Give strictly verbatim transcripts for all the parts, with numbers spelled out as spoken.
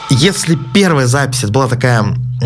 Если первая запись это была такая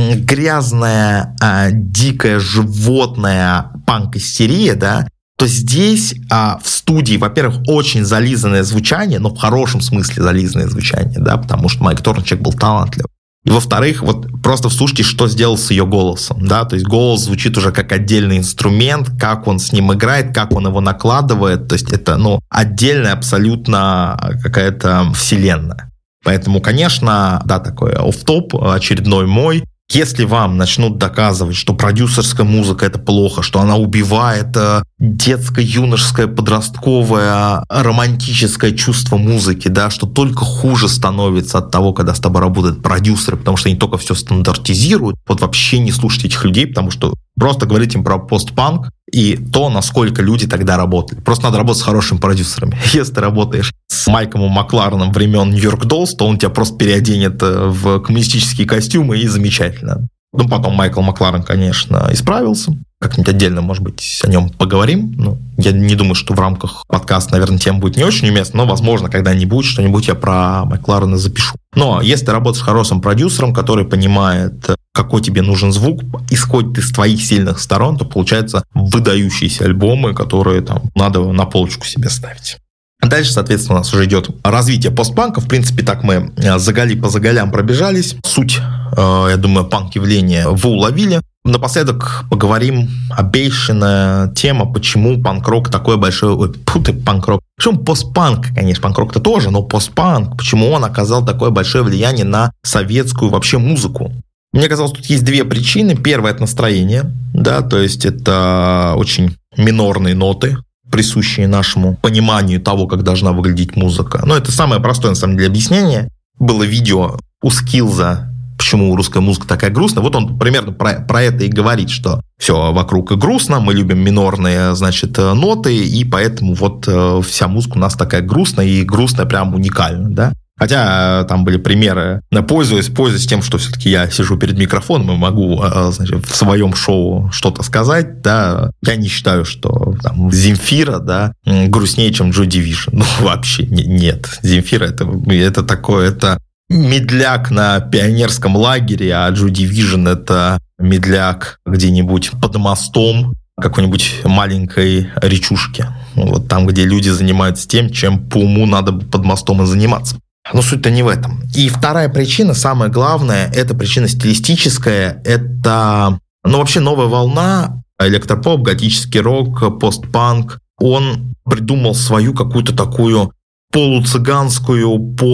грязная, дикая, животная панк-истерия, да, то здесь в студии, во-первых, очень зализанное звучание, но в хорошем смысле зализанное звучание, да, потому что Майк Торнчик был талантлив. И во-вторых, вот просто вслушайтесь, что сделал с ее голосом, да, то есть голос звучит уже как отдельный инструмент, как он с ним играет, как он его накладывает, то есть это, ну, отдельная абсолютно какая-то вселенная. Поэтому, конечно, да, такой офф-топ очередной мой. Если вам начнут доказывать, что продюсерская музыка – это плохо, что она убивает детское, юношеское, подростковое, романтическое чувство музыки, да, что только хуже становится от того, когда с тобой работают продюсеры, потому что они только все стандартизируют, вот вообще не слушайте этих людей, потому что просто говорить им про постпанк и то, насколько люди тогда работали. Просто надо работать с хорошими продюсерами. Если ты работаешь с Майком Маклареном времен Нью-Йорк Доллс, то он тебя просто переоденет в коммунистические костюмы, и замечательно. Ну, потом Майкл Макларен, конечно, исправился. Как-нибудь отдельно, может быть, о нем поговорим. Ну, я не думаю, что в рамках подкаста, наверное, тема будет не очень уместна, но, возможно, когда-нибудь что-нибудь я про Макларена запишу. Но если ты работаешь с хорошим продюсером, который понимает, какой тебе нужен звук, исходит из твоих сильных сторон, то получаются выдающиеся альбомы, которые там надо на полочку себе ставить. Дальше, соответственно, у нас уже идет развитие постпанка. В принципе, так мы заголи по заголям пробежались. Суть, я думаю, панк-явления вы уловили. Напоследок поговорим обещанная тема, почему панк-рок такой большой... Ой, путай, панк-рок. Почему постпанк, конечно, панк-рок-то тоже, но постпанк, почему он оказал такое большое влияние на советскую вообще музыку? Мне казалось, тут есть две причины. Первая – это настроение, да, то есть это очень минорные ноты, присущие нашему пониманию того, как должна выглядеть музыка. Но это самое простое, на самом деле, объяснение. Было видео у Скилза, почему русская музыка такая грустная. Вот он примерно про, про это и говорит, что все вокруг и грустно, мы любим минорные, значит, ноты, и поэтому вот вся музыка у нас такая грустная, и грустная прям уникальна, да. Хотя там были примеры, пользуясь, пользуясь тем, что все-таки я сижу перед микрофоном и могу, значит, в своем шоу что-то сказать, да, я не считаю, что там Земфира, да, грустнее, чем Joy Division. Ну, вообще не, нет. Земфира это, это такое, это медляк на пионерском лагере, а Joy Division это медляк где-нибудь под мостом какой-нибудь маленькой речушки. Вот там, где люди занимаются тем, чем по уму надо под мостом и заниматься. Но суть-то не в этом. И вторая причина, самая главная, это причина стилистическая, это, ну, вообще новая волна, электропоп, готический рок, постпанк, он придумал свою какую-то такую полуцыганскую,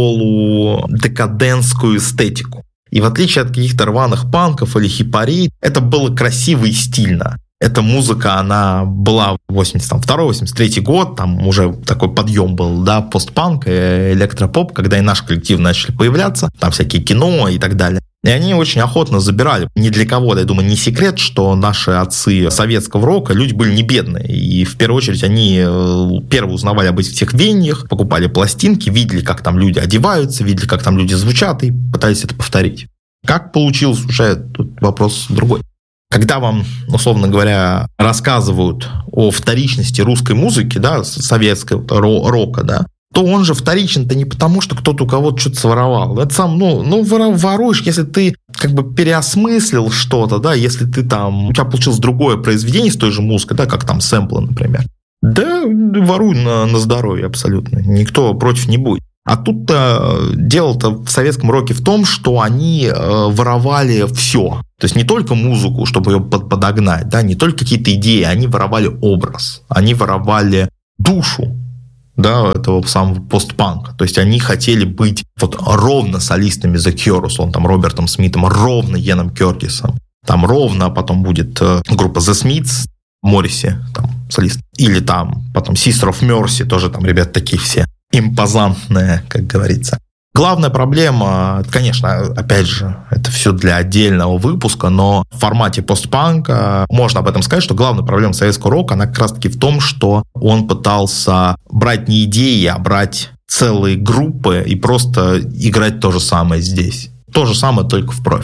полудекадентскую эстетику. И в отличие от каких-то рваных панков или хипарей, это было красиво и стильно. Эта музыка, она была восемьдесят второй восемьдесят третий год, там уже такой подъем был, да, постпанк, электропоп, когда и наши коллективы начали появляться, там всякие кино и так далее. И они очень охотно забирали. Ни для кого, я думаю, не секрет, что наши отцы советского рока, люди были не бедные. И в первую очередь они первые узнавали об этих веяниях, покупали пластинки, видели, как там люди одеваются, видели, как там люди звучат, и пытались это повторить. Как получилось, уже тут вопрос другой. Когда вам, условно говоря, рассказывают о вторичности русской музыки, да, советского рока, да, то он же вторичен-то не потому, что кто-то у кого-то что-то своровал. Это сам, ну, ну, воруешь, если ты как бы переосмыслил что-то, да, если ты там, у тебя получилось другое произведение с той же музыкой, да, как там сэмплы, например. Да, воруй на, на здоровье абсолютно. Никто против не будет. А тут-то дело-то в советском роке в том, что они воровали все. То есть не только музыку, чтобы ее подогнать, да, не только какие-то идеи, они воровали образ, они воровали душу, да, этого самого постпанка. То есть они хотели быть вот ровно солистами The Cure, условно, там, Робертом Смитом, ровно Йеном Кёртисом. Там ровно потом будет группа The Smiths, Морриси, там, солист. Или там потом Sister of Mercy, тоже там ребята такие все импозантные, как говорится. Главная проблема, конечно, опять же, это все для отдельного выпуска, но в формате постпанка можно об этом сказать, что главная проблема советского рока, она как раз-таки в том, что он пытался брать не идеи, а брать целые группы и просто играть то же самое здесь. То же самое, только в профиль.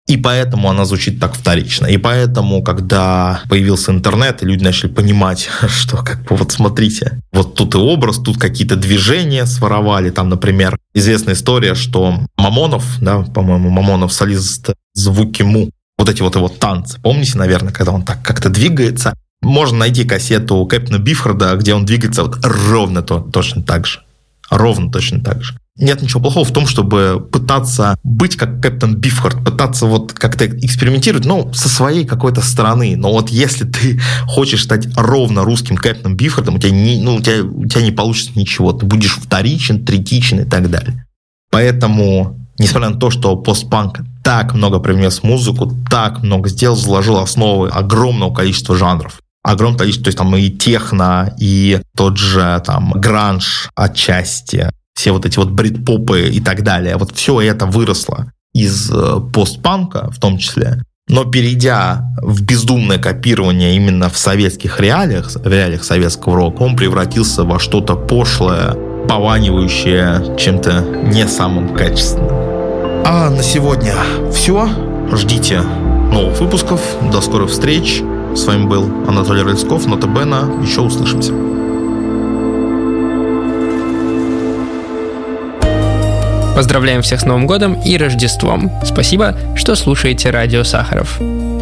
И поэтому она звучит так вторично. И поэтому, когда появился интернет, и люди начали понимать, что как бы вот смотрите, вот тут и образ, тут какие-то движения своровали. Там, например, известная история, что Мамонов, да, по-моему, Мамонов солист звуки Му, вот эти вот его танцы, помните, наверное, когда он так как-то двигается, можно найти кассету Кэптона Бифорда, где он двигается вот ровно то, точно так же. Ровно точно так же. Нет ничего плохого в том, чтобы пытаться быть как Кэптон Бифорд, пытаться вот как-то экспериментировать, ну, со своей какой-то стороны. Но вот если ты хочешь стать ровно русским Кэптоном Бифордом, у тебя не, ну, у тебя, у тебя не получится ничего. Ты будешь вторичен, третичен и так далее. Поэтому, несмотря на то, что постпанк так много привнес в музыку, так много сделал, заложил основы огромного количества жанров. Огромное количество, то есть там и техно, и тот же там гранж отчасти, все вот эти вот брит-попы и так далее. Вот все это выросло из постпанка в том числе. Но перейдя в бездумное копирование именно в советских реалиях, в реалиях советского рока, он превратился во что-то пошлое, пованивающее чем-то не самым качественным. А на сегодня все. Ждите новых выпусков. До скорых встреч. С вами был Анатолий Рыльсков, Нота Бена. Еще услышимся. Поздравляем всех с Новым годом и Рождеством. Спасибо, что слушаете Радио Сахаров.